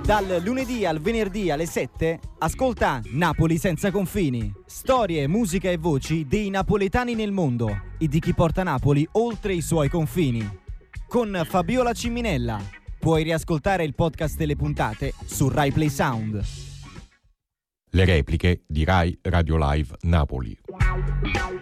Dal lunedì al venerdì alle 7 ascolta Napoli senza confini. Storie, musica e voci dei napoletani nel mondo e di chi porta Napoli oltre i suoi confini. Con Fabiola Ciminella. Puoi riascoltare il podcast e le puntate su Rai Play Sound. Le repliche di Rai Radio Live Napoli.